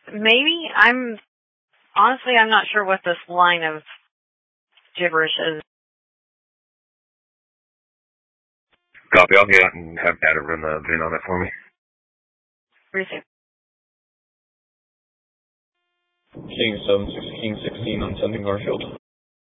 Maybe. I'm not sure what this line of gibberish is. Copy. I'll get out and have data run the VIN on it for me. Receive. King 716 on sending Garfield.